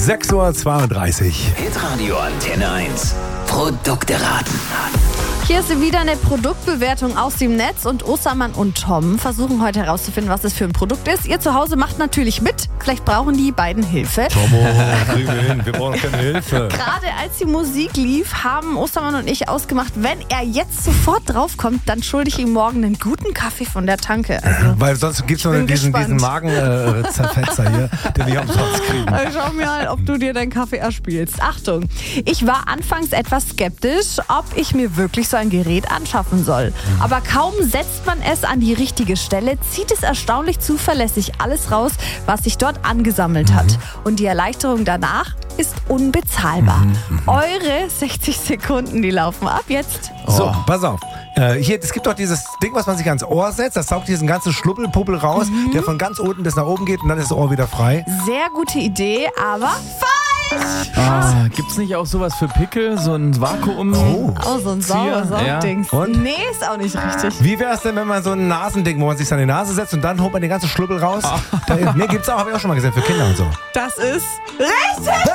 6:32 Uhr. Hitradio Antenne 1. Produkte raten. Hier ist wieder eine Produktbewertung aus dem Netz und Ostermann und Tom versuchen heute herauszufinden, was das für ein Produkt ist. Ihr zu Hause macht natürlich mit. Vielleicht brauchen die beiden Hilfe. Tomo, kriegen wir hin. Wir brauchen keine Hilfe. Gerade als die Musik lief, haben Ostermann und ich ausgemacht, wenn er jetzt sofort draufkommt, dann schulde ich ihm morgen einen guten Kaffee von der Tanke. Also, weil sonst gibt es nur diesen Magen-Zerfetzer hier, den wir umsonst kriegen. Also schau mir mal, ob du dir deinen Kaffee erspielst. Achtung, ich war anfangs etwas skeptisch, ob ich mir wirklich so ein Gerät anschaffen soll. Aber kaum setzt man es an die richtige Stelle, zieht es erstaunlich zuverlässig alles raus, was sich dort angesammelt hat. Und die Erleichterung danach ist unbezahlbar. Eure 60 Sekunden, die laufen ab jetzt. So, pass auf. Hier, es gibt doch dieses Ding, was man sich ans Ohr setzt. Das saugt diesen ganzen Schluppelpuppel raus, der von ganz unten bis nach oben geht und dann ist das Ohr wieder frei. Sehr gute Idee, aber falsch! Gibt's nicht auch sowas für Pickel? So ein Vakuum? Oh, so ein Saugdings. Ja. Und? Nee, ist auch nicht richtig. Wie wäre es denn, wenn man so ein Nasending, wo man sich an die Nase setzt und dann holt man den ganzen Schluppel raus? Nee, gibt's auch, habe ich auch schon mal gesehen, für Kinder und so. Das ist richtig!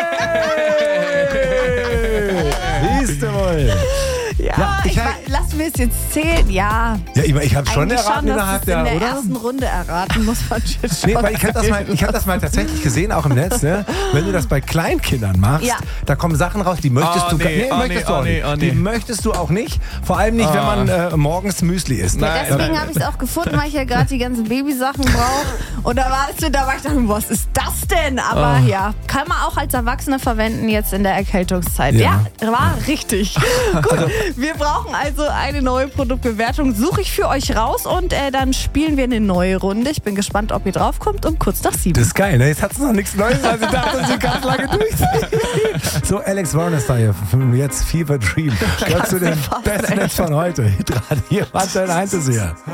Siehst du wohl. Ja, lass mir es jetzt zählen. Ja, ich habe schon eigentlich erraten schon, innerhalb in der oder? ersten Runde erraten, muss man schon schauen. Nee, weil ich habe das mal tatsächlich gesehen, auch im Netz, ne? Wenn du das bei Kleinkindern machst, da kommen Sachen raus, die möchtest du nicht. Die möchtest du auch nicht. Vor allem nicht, wenn man morgens Müsli isst. Ja, deswegen habe ich es auch gefunden, weil ich ja gerade die ganzen Babysachen brauche. Und da war ich dachte, was ist das denn? Aber ja, kann man auch als Erwachsener verwenden jetzt in der Erkältungszeit. Ja, war richtig. Gut, wir brauchen also eine neue Produktbewertung. Suche ich für euch raus und dann spielen wir eine neue Runde. Ich bin gespannt, ob ihr draufkommt um kurz nach 7. Das ist geil, ne? Jetzt hat es noch nichts Neues, also ich dachte, sie ganz lange durch. So, Alex Warren ist da hier. Jetzt Fever Dream. Gehört zu den besten Netz von heute. Hier, Antenne 1 ist hier.